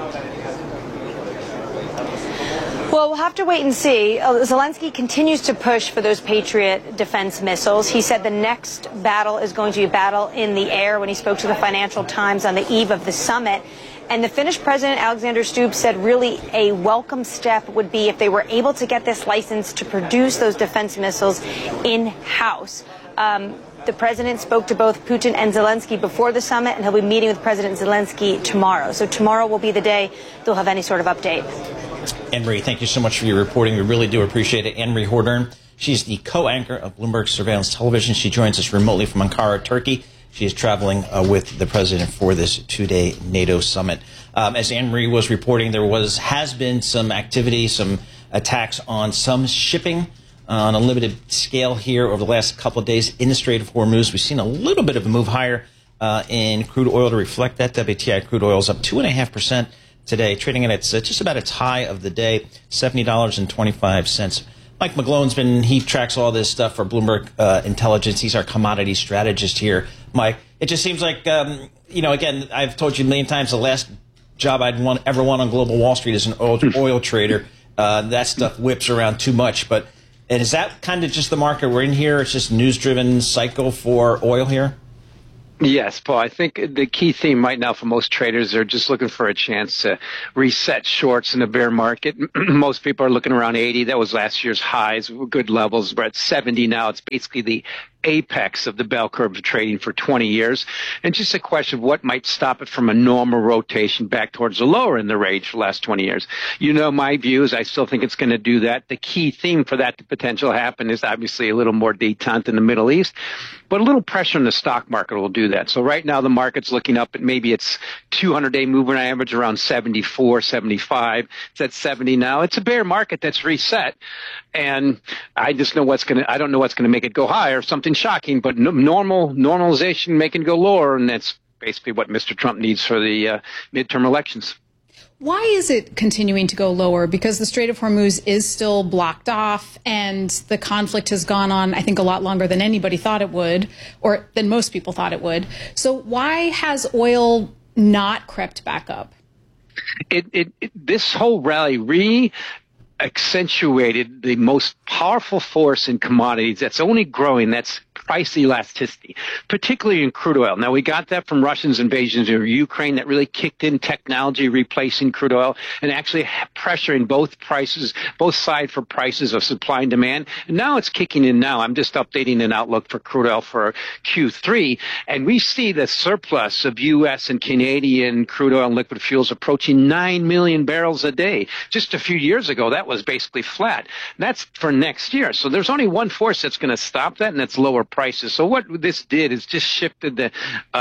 Well, we'll have to wait and see. Zelensky continues to push for those Patriot defense missiles. He said the next battle is going to be a battle in the air when he spoke to the Financial Times on the eve of the summit. And the Finnish president, Alexander Stubb, said really a welcome step would be if they were able to get this license to produce those defense missiles in-house. The president spoke to both Putin and Zelensky before the summit, and he'll be meeting with President Zelensky tomorrow. So tomorrow will be the day they'll have any sort of update. Anne-Marie, thank you so much for your reporting. We really do appreciate it. Anne-Marie Hordern, she's the co-anchor of Bloomberg Surveillance Television. She joins us remotely from Ankara, Turkey. She is traveling with the president for this 2-day NATO summit. As Anne-Marie was reporting, there has been some activity, some attacks on some shipping on a limited scale here over the last couple of days in the Strait of Hormuz. We've seen a little bit of a move higher in crude oil to reflect that. WTI crude oil is up 2.5% today, trading at just about its high of the day, $70.25. Mike McGlone's he tracks all this stuff for Bloomberg Intelligence. He's our commodity strategist here. Mike, it just seems like, again, I've told you a million times, the last job I'd ever want on Global Wall Street is an oil trader. That stuff whips around too much. And is that kind of just the market we're in here? It's just news-driven cycle for oil here? Yes, Paul. I think the key theme right now for most traders are just looking for a chance to reset shorts in the bear market. Most people are looking around 80. That was last year's highs. Good levels. We're at 70 now. It's basically the apex of the bell curve of trading for 20 years. And just a question of what might stop it from a normal rotation back towards the lower in the range for the last 20 years. You know my views. I still think it's going to do that. The key theme for that to potentially happen is obviously a little more detente in the Middle East. But a little pressure in the stock market will do that. So right now the market's looking up at maybe its 200-day moving average around 74, 75. It's at 70 now. It's a bear market that's reset. And I just know I don't know what's going to make it go higher. Something shocking, but normalization making it go lower. And that's basically what Mr. Trump needs for the midterm elections. Why is it continuing to go lower? Because the Strait of Hormuz is still blocked off and the conflict has gone on, I think, a lot longer than anybody thought it would, or than most people thought it would. So why has oil not crept back up? This whole rally accentuated the most powerful force in commodities that's only growing. That's price elasticity, particularly in crude oil. Now, we got that from Russia's invasion of Ukraine that really kicked in technology replacing crude oil and actually pressuring both sides for prices of supply and demand. And now it's kicking in now. I'm just updating an outlook for crude oil for Q3. And we see the surplus of U.S. and Canadian crude oil and liquid fuels approaching 9 million barrels a day. Just a few years ago, that was basically flat. And that's for next year. So there's only one force that's going to stop that, and that's lower prices. So what this did is just shifted the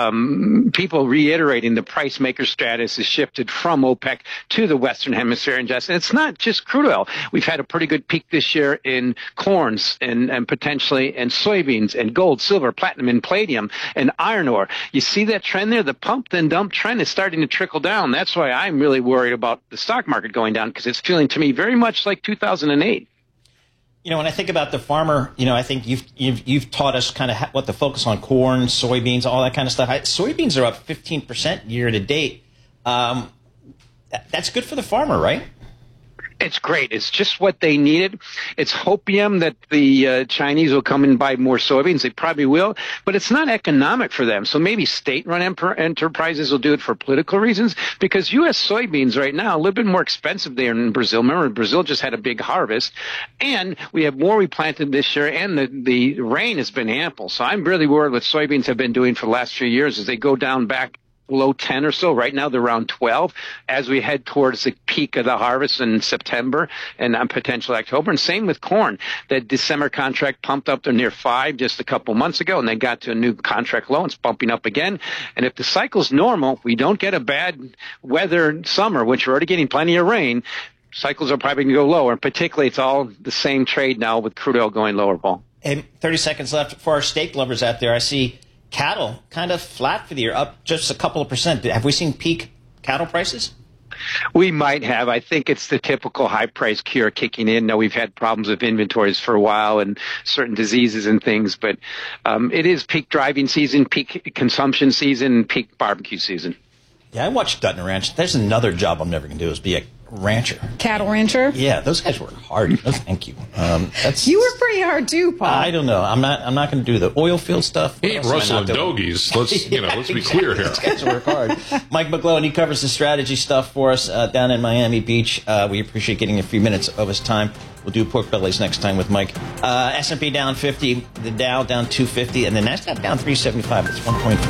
people reiterating the price maker status is shifted from OPEC to the Western Hemisphere. And it's not just crude oil. We've had a pretty good peak this year in corns and potentially in soybeans and gold, silver, platinum, and palladium and iron ore. You see that trend there? The pump then dump trend is starting to trickle down. That's why I'm really worried about the stock market going down, because it's feeling to me very much like 2008. When I think about the farmer, I think you've taught us kind of what to focus on: corn, soybeans, all that kind of stuff. Soybeans are up 15% year to date. That's good for the farmer, right? It's great. It's just what they needed. It's hopium that the Chinese will come and buy more soybeans. They probably will, but it's not economic for them. So maybe state-run enterprises will do it for political reasons, because U.S. soybeans right now are a little bit more expensive there in Brazil. Remember, Brazil just had a big harvest, and we have more replanted this year, and the rain has been ample. So I'm really worried what soybeans have been doing for the last few years as they go down back below 10 or so. Right now, they're around 12 as we head towards the peak of the harvest in September and potentially October. And same with corn. That December contract pumped up to near 5 just a couple months ago, and they got to a new contract low. It's bumping up again. And if the cycle's normal, we don't get a bad weather summer, which we're already getting plenty of rain, cycles are probably going to go lower. And particularly, it's all the same trade now with crude oil going lower, Paul. Hey, 30 seconds left. For our steak lovers out there, I see cattle kind of flat for the year, up just a couple of percent. Have we seen peak cattle prices? We might have. I think it's the typical high price cure kicking in. Now, we've had problems with inventories for a while and certain diseases and things, but it is peak driving season, peak consumption season, peak barbecue season. Yeah, I watched Dutton Ranch. There's another job I'm never going to do, is be a rancher. Cattle rancher? Yeah, those guys work hard. No, thank you. You were pretty hard too, Paul. I don't know. I'm not going to do the oil field stuff. He ain't rustling dogies. Let's be clear here. Those guys work hard. Mike McGlone, he covers the strategy stuff for us down in Miami Beach. We appreciate getting a few minutes of his time. We'll do pork bellies next time with Mike. S&P down 50, the Dow down 250, and the Nasdaq down 375. That's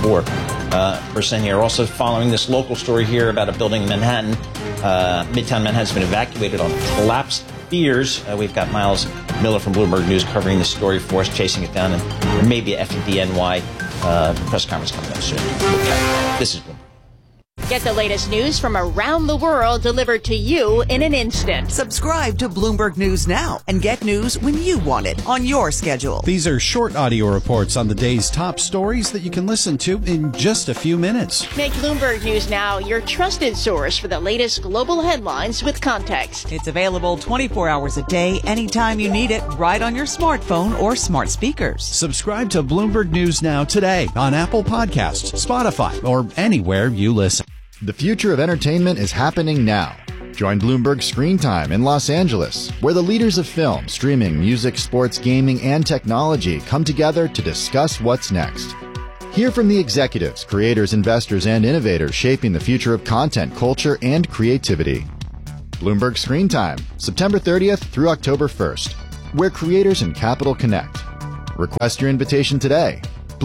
1.4% here. Also following this local story here about a building in Manhattan. Midtown Manhattan has been evacuated on collapse fears. We've got Miles Miller from Bloomberg News covering the story for us, chasing it down, and there may be a FDNY press conference coming up soon. This is Bloomberg. Get the latest news from around the world delivered to you in an instant. Subscribe to Bloomberg News now and get news when you want it on your schedule. These are short audio reports on the day's top stories that you can listen to in just a few minutes. Make Bloomberg News Now your trusted source for the latest global headlines with context. It's available 24 hours a day, anytime you need it, right on your smartphone or smart speakers. Subscribe to Bloomberg News Now today on Apple Podcasts, Spotify, or anywhere you listen. The future of entertainment is happening now. Join Bloomberg Screen Time in Los Angeles, where the leaders of film, streaming, music, sports, gaming, and technology come together to discuss what's next. Hear from the executives, creators, investors, and innovators shaping the future of content, culture, and creativity. Bloomberg Screen Time, September 30th through October 1st, where creators and capital connect. Request your invitation today.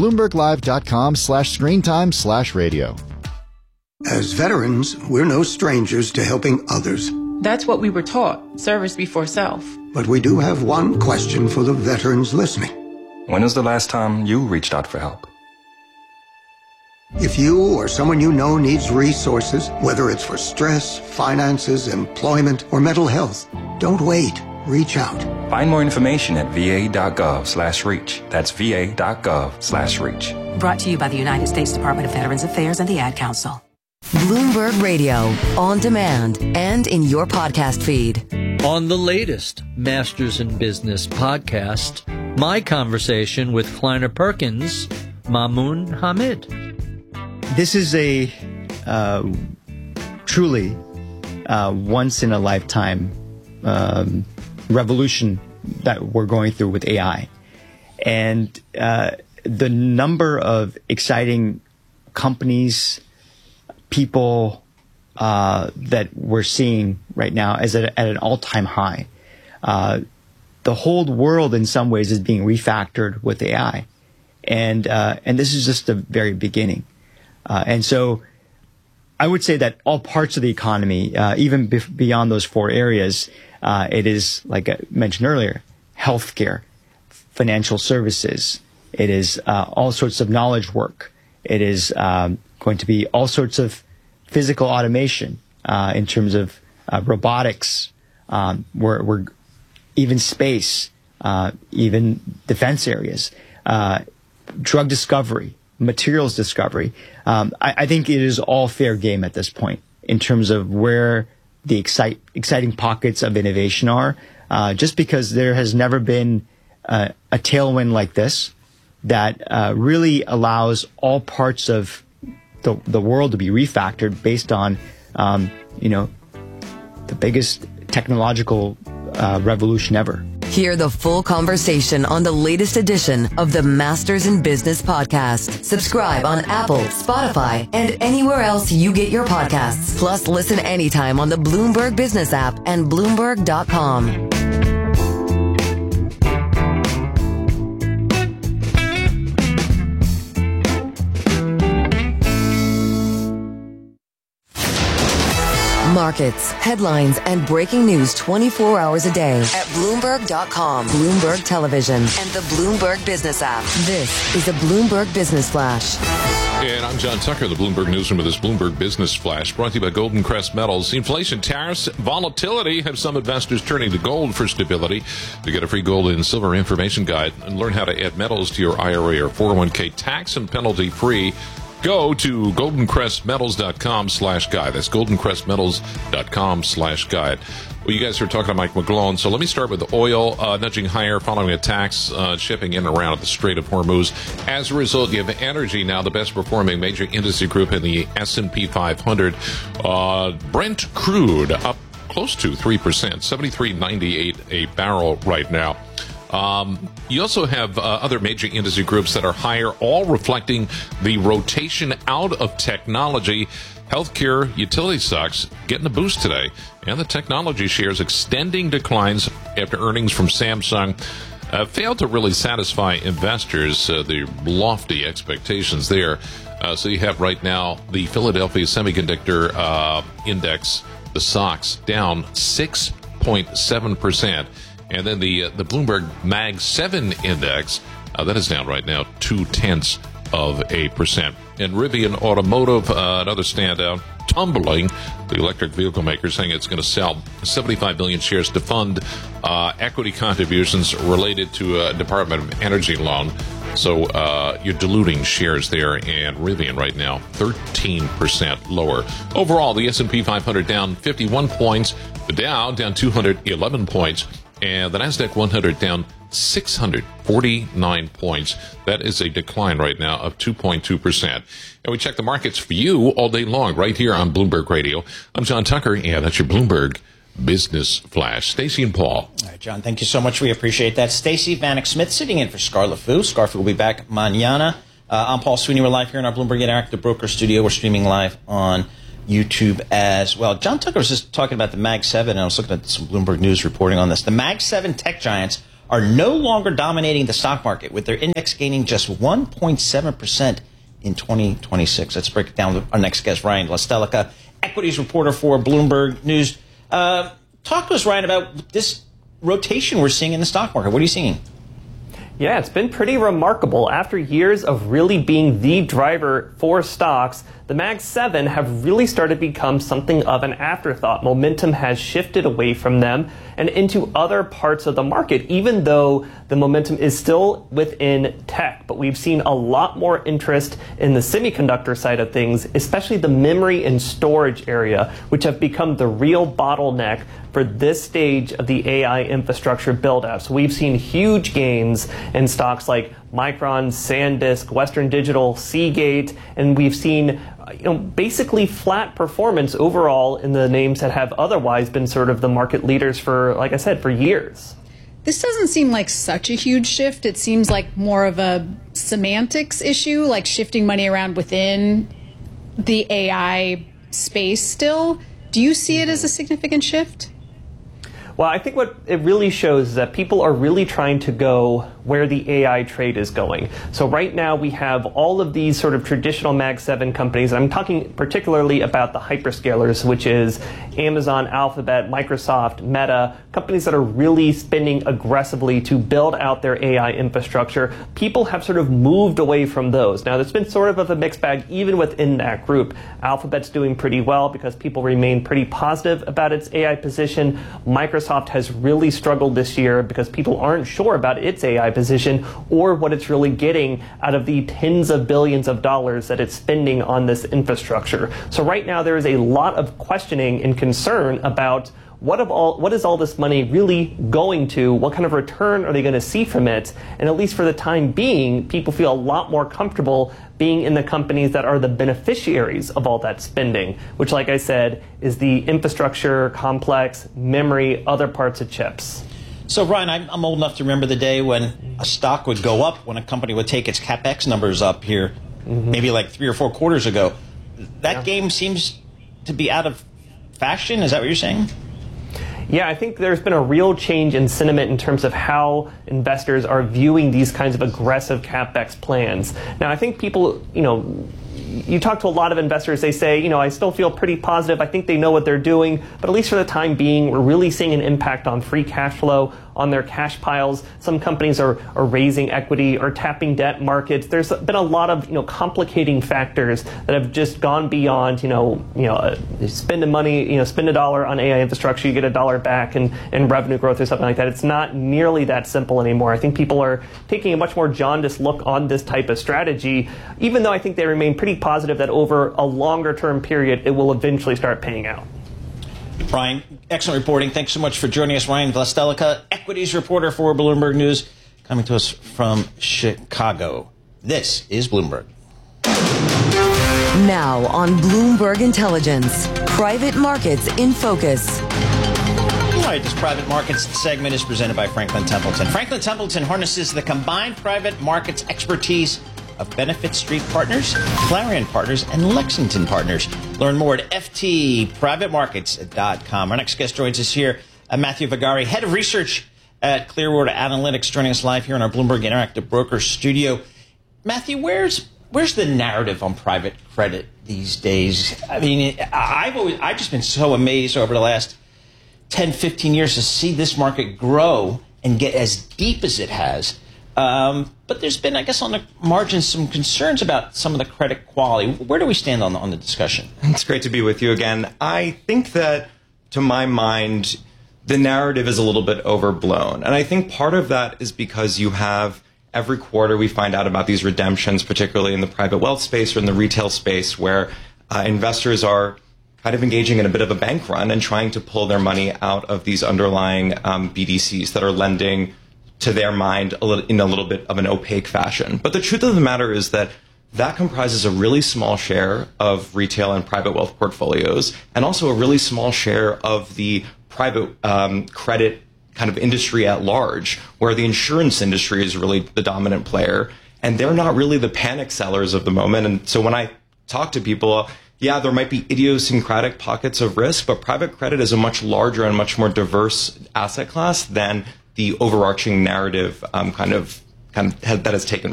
BloombergLive.com/screentime/radio. As veterans, we're no strangers to helping others. That's what we were taught, service before self. But we do have one question for the veterans listening. When was the last time you reached out for help? If you or someone you know needs resources, whether it's for stress, finances, employment, or mental health, don't wait. Reach out. Find more information at va.gov/reach. That's va.gov/reach. Brought to you by the United States Department of Veterans Affairs and the Ad Council. Bloomberg Radio, on demand and in your podcast feed. On the latest Masters in Business podcast, my conversation with Kleiner Perkins, Mamoun Hamid. This is a truly once-in-a-lifetime revolution that we're going through with AI. And the number of exciting companies, people that we're seeing right now is at an all-time high. The whole world, in some ways, is being refactored with AI, and this is just the very beginning. And so, I would say that all parts of the economy, even beyond those four areas, it is, like I mentioned earlier, healthcare, financial services. It is all sorts of knowledge work. It is going to be all sorts of physical automation in terms of robotics, we're even space, even defense areas, drug discovery, materials discovery. I think it is all fair game at this point in terms of where the exciting pockets of innovation are, just because there has never been a tailwind like this that really allows all parts of the world to be refactored based on, the biggest technological revolution ever. Hear the full conversation on the latest edition of the Masters in Business podcast. Subscribe on Apple, Spotify, and anywhere else you get your podcasts. Plus, listen anytime on the Bloomberg Business app and Bloomberg.com. Markets, headlines, and breaking news 24 hours a day at Bloomberg.com, Bloomberg Television, and the Bloomberg Business app. This is a Bloomberg Business Flash. And I'm John Tucker, the Bloomberg Newsroom with this Bloomberg Business Flash, brought to you by Golden Crest Metals. Inflation, tariffs, volatility have some investors turning to gold for stability. To get a free gold and silver information guide and learn how to add metals to your IRA or 401k tax and penalty free, go to goldencrestmetals.com/guide. That's goldencrestmetals.com/guide. Well, you guys are talking to Mike McGlone, so let me start with oil nudging higher following attacks shipping in and around at the Strait of Hormuz. As a result, you have energy now, the best performing major industry group in the S&P 500. Brent crude up close to 3%, $73.98 a barrel right now. You also have other major industry groups that are higher, all reflecting the rotation out of technology. Healthcare, utility stocks getting a boost today, and the technology shares extending declines after earnings from Samsung failed to really satisfy investors, the lofty expectations there. So you have right now the Philadelphia Semiconductor Index, the SOX, down 6.7%. And then the Bloomberg Mag 7 Index, that is down right now 0.2%. 0.2%. And Rivian Automotive, another standout, tumbling. The electric vehicle maker saying it's going to sell 75 million shares to fund equity contributions related to a Department of Energy loan. So you're diluting shares there, and Rivian right now 13% lower. Overall, the S&P 500 down 51 points, the Dow down 211 points, and the Nasdaq 100 down 649 points. That is a decline right now of 2.2%. And we check the markets for you all day long right here on Bloomberg Radio. I'm John Tucker, and that's your Bloomberg Business Flash. Stacey and Paul. All right, John, thank you so much. We appreciate that. Stacey Vanek-Smith sitting in for Scarlett Fu. Scarlett will be back mañana. I'm Paul Sweeney. We're live here in our Bloomberg Interactive Broker Studio. We're streaming live on YouTube as well. John Tucker was just talking about the Mag 7, and I was looking at some Bloomberg News reporting on this. The Mag 7 tech giants are no longer dominating the stock market, with their index gaining just 1.7% in 2026. Let's break it down with our next guest, Ryan LaStellica, equities reporter for Bloomberg News. Talk to us, Ryan, about this rotation we're seeing in the stock market. What are you seeing? Yeah, it's been pretty remarkable. After years of really being the driver for stocks, the Mag 7 have really started to become something of an afterthought. Momentum has shifted away from them and into other parts of the market, even though the momentum is still within tech. But we've seen a lot more interest in the semiconductor side of things, especially the memory and storage area, which have become the real bottleneck for this stage of the AI infrastructure build-out. So we've seen huge gains in stocks like Micron, SanDisk, Western Digital, Seagate, and we've seen basically flat performance overall in the names that have otherwise been sort of the market leaders for, like I said, for years. This doesn't seem like such a huge shift. It seems like more of a semantics issue, like shifting money around within the AI space still. Do you see it as a significant shift? Well, I think what it really shows is that people are really trying to go where the AI trade is going. So right now we have all of these sort of traditional Mag 7 companies. I'm talking particularly about the hyperscalers, which is Amazon, Alphabet, Microsoft, Meta, companies that are really spending aggressively to build out their AI infrastructure. People have sort of moved away from those. Now, there's been sort of a mixed bag even within that group. Alphabet's doing pretty well because people remain pretty positive about its AI position. Microsoft has really struggled this year because people aren't sure about its AI position or what it's really getting out of the tens of billions of dollars that it's spending on this infrastructure. So right now there is a lot of questioning and concern about what is all this money really going to? What kind of return are they going to see from it? And at least for the time being, people feel a lot more comfortable being in the companies that are the beneficiaries of all that spending, which, like I said, is the infrastructure, complex, memory, other parts of chips. So, Ryan, I'm old enough to remember the day when a stock would go up when a company would take its CapEx numbers up here, maybe like 3 or 4 quarters ago. That game seems to be out of fashion. Is that what you're saying? Yeah, I think there's been a real change in sentiment in terms of how investors are viewing these kinds of aggressive CapEx plans. Now, I think people, you talk to a lot of investors, they say, I still feel pretty positive. I think they know what they're doing. But at least for the time being, we're really seeing an impact on free cash flow, on their cash piles. Some companies are raising equity or tapping debt markets. There's been a lot of complicating factors that have just gone beyond spending money, spend $1 on AI infrastructure, you get $1 back in revenue growth or something like that. It's not nearly that simple anymore. I think people are taking a much more jaundiced look on this type of strategy, even though I think they remain pretty positive that over a longer term period it will eventually start paying out. Ryan, excellent reporting. Thanks so much for joining us. Ryan LaStellica, equities reporter for Bloomberg News, coming to us from Chicago. This is Bloomberg. Now on Bloomberg Intelligence, private markets in focus. All right, this private markets segment is presented by Franklin Templeton. Franklin Templeton harnesses the combined private markets expertise of Benefit Street Partners, Clarion Partners, and Lexington Partners. Learn more at ftprivatemarkets.com. Our next guest joins us here, Matthew Vagari, Head of Research at Clearwater Analytics, joining us live here in our Bloomberg Interactive Broker Studio. Matthew, where's the narrative on private credit these days? I mean, I've just been so amazed over the last 10, 15 years to see this market grow and get as deep as it has. But there's been, I guess, on the margins, some concerns about some of the credit quality. Where do we stand on the discussion? It's great to be with you again. I think that, to my mind, the narrative is a little bit overblown. And I think part of that is because you have every quarter we find out about these redemptions, particularly in the private wealth space or in the retail space, where investors are kind of engaging in a bit of a bank run and trying to pull their money out of these underlying BDCs that are lending, to their mind, in a little bit of an opaque fashion. But the truth of the matter is that comprises a really small share of retail and private wealth portfolios, and also a really small share of the private credit kind of industry at large, where the insurance industry is really the dominant player, and they're not really the panic sellers of the moment. And so when I talk to people, yeah, there might be idiosyncratic pockets of risk, but private credit is a much larger and much more diverse asset class than the overarching narrative that has taken